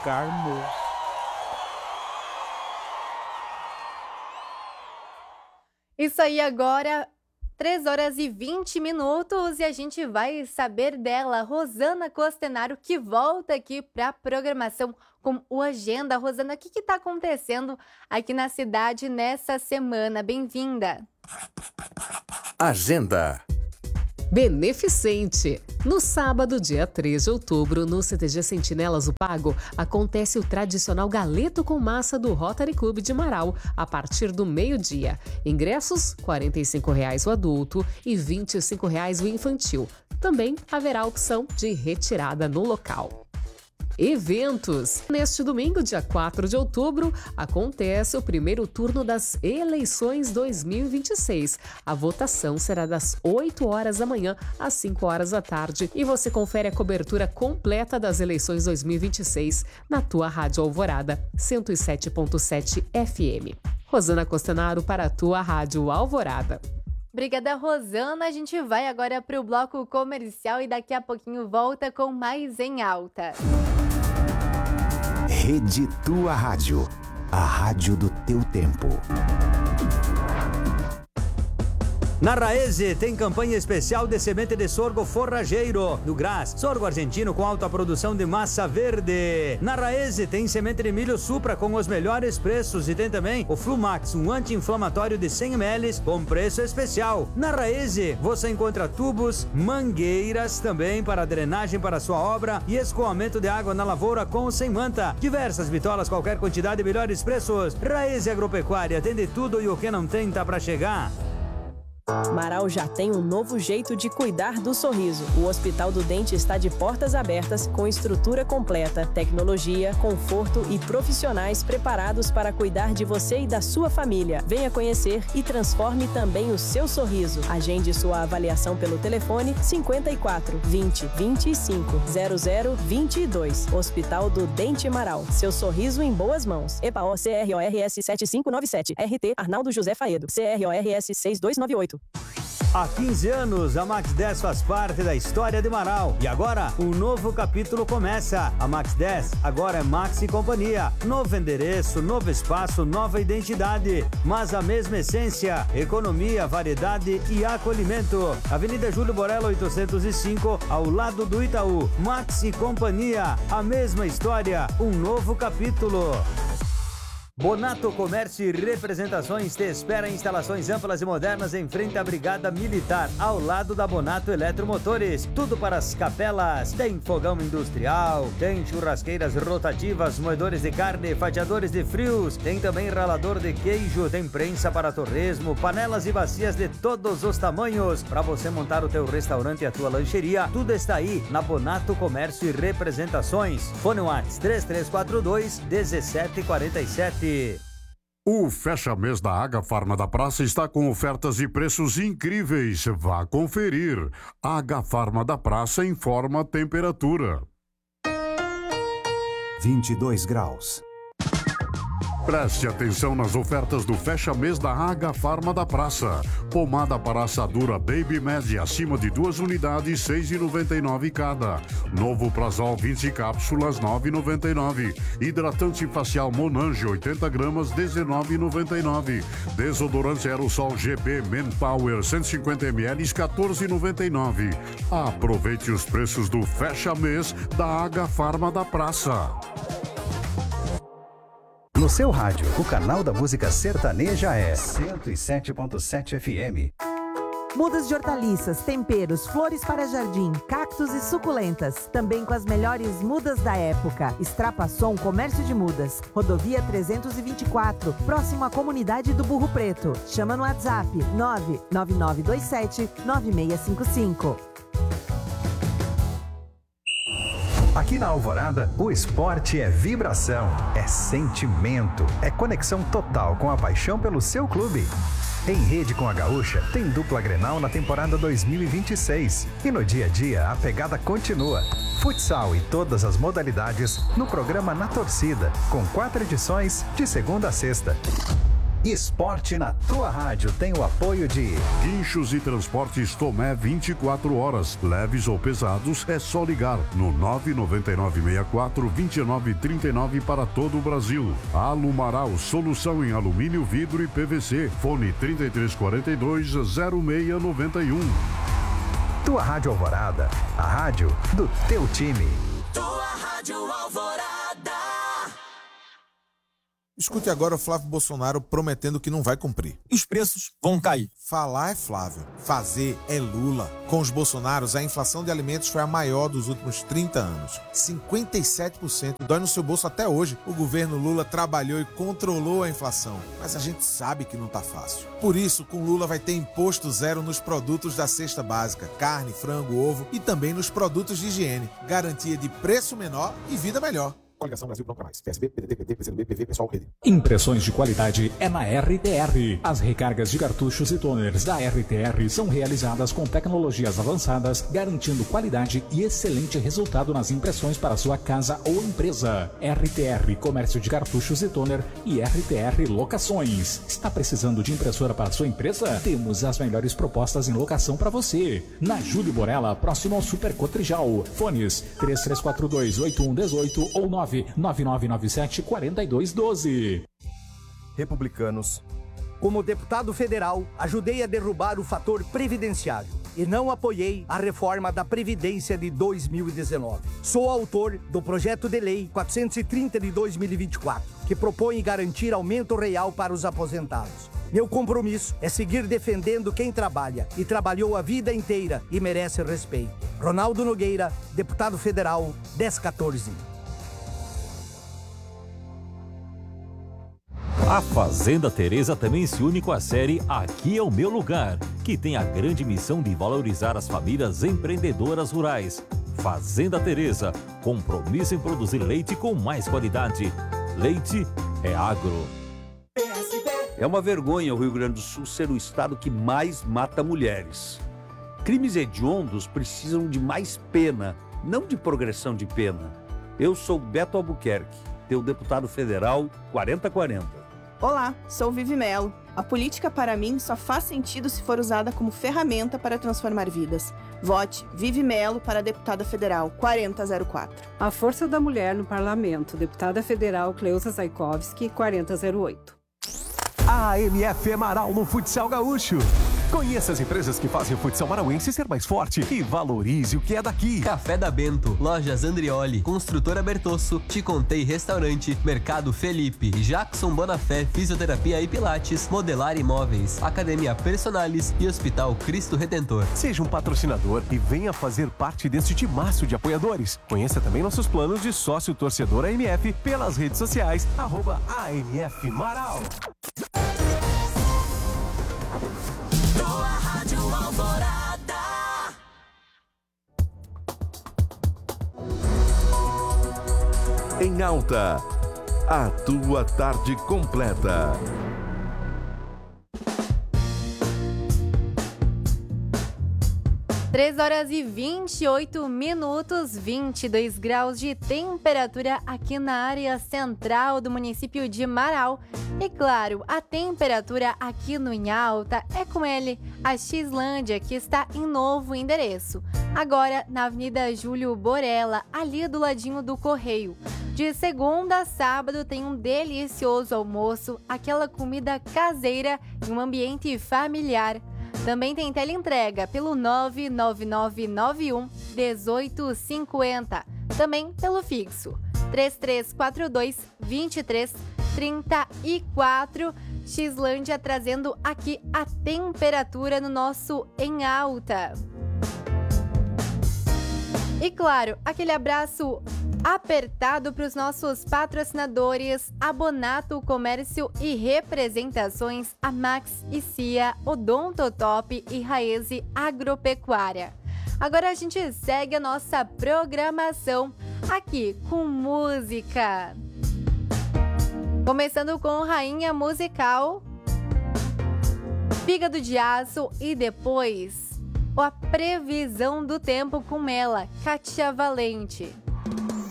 Carmo. Isso aí agora, 3h20 e a gente vai saber dela, Rosana Costenaro, que volta aqui para a programação com o Agenda. Rosana, o que está acontecendo aqui na cidade nessa semana? Bem-vinda. Agenda. Beneficente. No sábado, dia 3 de outubro, no CTG Sentinelas, o Pago, acontece o tradicional galeto com massa do Rotary Clube de Marau, a partir do meio-dia. Ingressos, R$ 45,00 o adulto e R$ 25,00 o infantil. Também haverá opção de retirada no local. Eventos. Neste domingo, dia 4 de outubro, acontece o primeiro turno das eleições 2026. A votação será das 8 horas da manhã às 5 horas da tarde e você confere a cobertura completa das eleições 2026 na tua Rádio Alvorada 107.7 FM. Rosana Costenaro para a tua Rádio Alvorada. Obrigada, Rosana. A gente vai agora para o bloco comercial e daqui a pouquinho volta com mais em alta. Rede Tua Rádio, a rádio do teu tempo. Na Raese tem campanha especial de semente de sorgo forrageiro do Graz, sorgo argentino com alta produção de massa verde. Na Raese tem semente de milho Supra com os melhores preços e tem também o Flumax, um anti-inflamatório de 100 ml com preço especial. Na Raese você encontra tubos, mangueiras também para drenagem para sua obra e escoamento de água na lavoura com ou sem manta. Diversas bitolas, qualquer quantidade e melhores preços. Raese Agropecuária, tem de tudo e o que não tem tá para chegar. Marau já tem um novo jeito de cuidar do sorriso. O Hospital do Dente está de portas abertas, com estrutura completa, tecnologia, conforto e profissionais preparados para cuidar de você e da sua família. Venha conhecer e transforme também o seu sorriso. Agende sua avaliação pelo telefone 54 20 25 00 22. Hospital do Dente Marau. Seu sorriso em boas mãos. EPAO CRORS 7597. RT Arnaldo José Faedo. CRORS 6298. Há 15 anos, a Max 10 faz parte da história de Marau. E agora, um novo capítulo começa. A Max 10 agora é Max e Companhia. Novo endereço, novo espaço, nova identidade. Mas a mesma essência, economia, variedade e acolhimento. Avenida Júlio Borella 805, ao lado do Itaú. Max e Companhia, a mesma história, um novo capítulo. Bonato Comércio e Representações te espera em instalações amplas e modernas em frente à Brigada Militar, ao lado da Bonato Eletromotores. Tudo para as capelas. Tem fogão industrial, tem churrasqueiras rotativas, moedores de carne, fatiadores de frios, tem também ralador de queijo, tem prensa para torresmo, panelas e bacias de todos os tamanhos. Para você montar o teu restaurante e a tua lancheria, tudo está aí na Bonato Comércio e Representações. Fone WhatsApp 3342 1747. O fecha-mês da Agafarma da Praça está com ofertas e preços incríveis. Vá conferir. Agafarma da Praça informa a temperatura. 22 graus. Preste atenção nas ofertas do fecha-mês da Agafarma da Praça. Pomada para assadura Baby Média acima de 2 unidades, R$ 6,99 cada. Novo Prazol 20 cápsulas, R$ 9,99. Hidratante facial Monange 80 gramas, R$ 19,99. Desodorante Aerosol GB Manpower 150 ml, R$ 14,99. Aproveite os preços do fecha-mês da Agafarma da Praça. No seu rádio, o canal da música sertaneja é 107.7 FM. Mudas de hortaliças, temperos, flores para jardim, cactos e suculentas. Também com as melhores mudas da época. Extrapassou Comércio de Mudas. Rodovia 324, próximo à comunidade do Burro Preto. Chama no WhatsApp 99927-9655. Aqui na Alvorada, o esporte é vibração, é sentimento, é conexão total com a paixão pelo seu clube. Em rede com a Gaúcha, tem dupla Grenal na temporada 2026. E no dia a dia, a pegada continua. Futsal e todas as modalidades no programa Na Torcida, com 4 edições de segunda a sexta. Esporte na tua rádio tem o apoio de Guinchos e Transportes Tomé 24 horas. Leves ou pesados, é só ligar no 99964-2939 para todo o Brasil. Alumaral, solução em alumínio, vidro e PVC. Fone 3342-0691. Tua Rádio Alvorada, a rádio do teu time. Tua Rádio Alvorada. Escute agora o Flávio Bolsonaro prometendo que não vai cumprir. Os preços vão cair. Falar é Flávio, fazer é Lula. Com os Bolsonaros, a inflação de alimentos foi a maior dos últimos 30 anos. 57%. Dói no seu bolso até hoje. O governo Lula trabalhou e controlou a inflação. Mas a gente sabe que não tá fácil. Por isso, com Lula vai ter imposto zero nos produtos da cesta básica. Carne, frango, ovo e também nos produtos de higiene. Garantia de preço menor e vida melhor. Coligação Brasil Pronto Mais. PSB, PDT, PT, PCdoB, PV, Pessoal, Rede. Impressões de qualidade é na RTR. As recargas de cartuchos e toners da RTR são realizadas com tecnologias avançadas, garantindo qualidade e excelente resultado nas impressões para sua casa ou empresa. RTR Comércio de Cartuchos e Toner e RTR Locações. Está precisando de impressora para sua empresa? Temos as melhores propostas em locação para você. Na Júlio Borella, próximo ao Super Cotrijal. Fones 3342-8118 ou 99997-4212. Republicanos. Como deputado federal, ajudei a derrubar o fator previdenciário e não apoiei a reforma da Previdência de 2019. Sou autor do projeto de lei 430 de 2024, que propõe garantir aumento real para os aposentados. Meu compromisso é seguir defendendo quem trabalha e trabalhou a vida inteira e merece respeito. Ronaldo Nogueira, deputado federal, 1014. A Fazenda Teresa também se une com a série Aqui é o Meu Lugar, que tem a grande missão de valorizar as famílias empreendedoras rurais. Fazenda Teresa, compromisso em produzir leite com mais qualidade. Leite é agro. É uma vergonha o Rio Grande do Sul ser o estado que mais mata mulheres. Crimes hediondos precisam de mais pena, não de progressão de pena. Eu sou Beto Albuquerque, teu deputado federal 4040. Olá, sou Vivi Melo. A política para mim só faz sentido se for usada como ferramenta para transformar vidas. Vote Vivi Melo para deputada federal 4004. A força da mulher no parlamento, deputada federal Cleusa Zaikovski 4008. A AMF Amaral no Futsal Gaúcho. Conheça as empresas que fazem o futsal marauense ser mais forte e valorize o que é daqui. Café da Bento, Lojas Andrioli, Construtora Bertosso, Te Contei Restaurante, Mercado Felipe, Jackson Bonafé, Fisioterapia e Pilates, Modelar Imóveis, Academia Personalis e Hospital Cristo Redentor. Seja um patrocinador e venha fazer parte deste timaço de apoiadores. Conheça também nossos planos de sócio torcedor AMF pelas redes sociais, @AMF Marau. Em Alta, a tua tarde completa. Três horas e 28 minutos, 22 graus de temperatura aqui na área central do município de Marau. E claro, a temperatura aqui no Em Alta é com ele, a Xlândia, que está em novo endereço. Agora na Avenida Júlio Borella, ali do ladinho do Correio. De segunda a sábado tem um delicioso almoço, aquela comida caseira em um ambiente familiar. Também tem teleentrega pelo 99991-1850. Também pelo fixo 3342-2334. Xlândia trazendo aqui a temperatura no nosso Em Alta. E claro, aquele abraço apertado para os nossos patrocinadores, Abonato Comércio e Representações, a Max e Cia, Odontotop e Raese Agropecuária. Agora a gente segue a nossa programação aqui com música. Começando com Rainha Musical, Fígado de Aço e depois a previsão do tempo com ela, Kátia Valente.